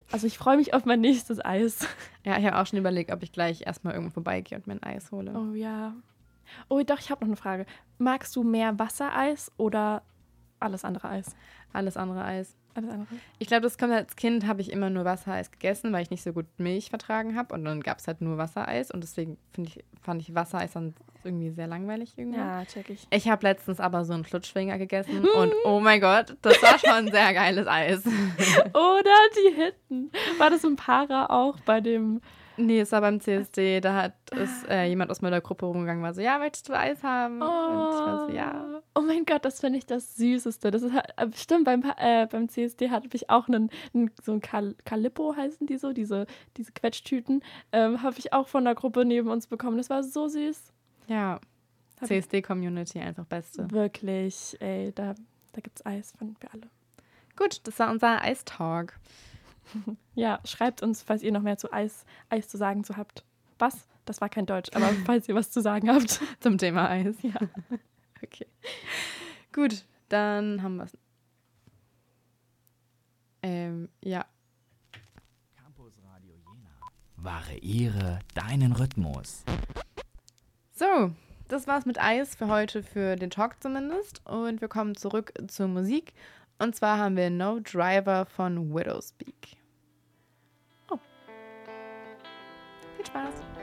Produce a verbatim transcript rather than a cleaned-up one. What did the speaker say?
Also ich freue mich auf mein nächstes Eis. Ja, ich habe auch schon überlegt, ob ich gleich erstmal irgendwo vorbeigehe und mir ein Eis hole. Oh ja. Oh doch, ich habe noch eine Frage. Magst du mehr Wassereis oder alles andere Eis? Alles andere Eis. Alles andere? Ich glaube, das kommt als Kind, habe ich immer nur Wassereis gegessen, weil ich nicht so gut Milch vertragen habe. Und dann gab es halt nur Wassereis. Und deswegen ich, fand ich Wassereis dann irgendwie sehr langweilig irgendwann. Ja, check ich. Ich habe letztens aber so einen Flutschfinger gegessen. Und oh mein Gott, das war schon ein sehr geiles Eis. Oder die Hitten. War das im Para auch bei dem... Nee, es war beim C S D. Da hat es äh, jemand aus meiner Gruppe rumgegangen, war so, ja, möchtest du Eis haben? Oh. Und ich war so, ja. Oh mein Gott, das finde ich das Süßeste. Das ist halt, äh, stimmt, beim, äh, beim C S D hatte ich auch einen, einen so ein Kal- Calippo heißen die so, diese, diese Quetschtüten, ähm, habe ich auch von der Gruppe neben uns bekommen. Das war so süß. Ja, Hab C S D-Community einfach beste. Wirklich, ey, da, da gibt's Eis, fanden wir alle. Gut, das war unser Eistalk. Ja, schreibt uns, falls ihr noch mehr zu Eis, Eis zu sagen zu habt. Was? Das war kein Deutsch, aber falls ihr was zu sagen habt. Zum Thema Eis. Ja. Okay. Gut, dann haben wir es. Ähm, ja. Campus Radio Jena. Variiere deinen Rhythmus. So, das war's mit Eis für heute, für den Talk zumindest. Und wir kommen zurück zur Musik. Und zwar haben wir No Driver von Widowspeak. Oh. Viel Spaß.